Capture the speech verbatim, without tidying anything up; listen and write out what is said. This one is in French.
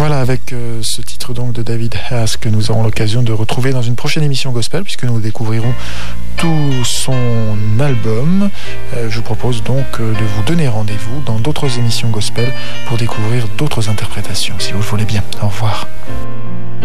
Voilà, avec euh, ce titre donc de David Haas que nous aurons l'occasion de retrouver dans une prochaine émission Gospel, puisque nous découvrirons tout son album. Euh, je vous propose donc euh, de vous donner rendez-vous dans d'autres émissions Gospel pour découvrir d'autres interprétations, si vous le voulez bien. Au revoir.